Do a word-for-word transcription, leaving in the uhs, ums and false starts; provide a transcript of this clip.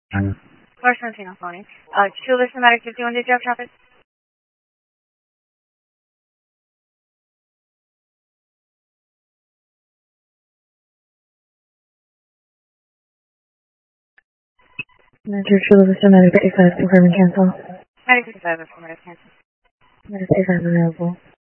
four seventeen on phone. Uh, Chula Somatic fifty-one, did you have traffic? Manager Chula Somatic fifty-five, confirm and cancel. Medic fifty-five, affirmative, cancel. Medic fifty-five available.